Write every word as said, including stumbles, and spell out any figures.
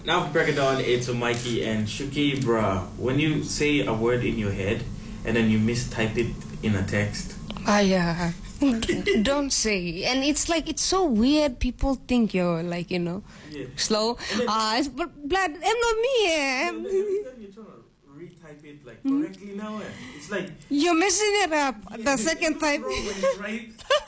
Now break it down it to Mikey and Shuki, bruh. When you say a word in your head and then you mistype it in a text. Ah, yeah. Don't say. And it's like, it's so weird. People think you're like, you know, Yeah. slow. Ah, uh, but blood, I'm not me. Eh. And then every time you're trying to retype it like correctly now, eh? It's like You're messing it up yeah, the second time. Wrong when you write.